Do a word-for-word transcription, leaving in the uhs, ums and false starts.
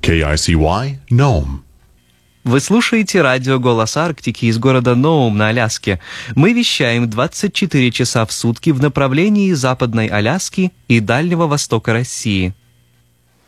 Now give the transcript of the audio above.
кей ай си уай, Nome. Вы слушаете радио «Голос Арктики» из города Ноум на Аляске. Мы вещаем двадцать четыре часа в сутки в направлении Западной Аляски и Дальнего Востока России.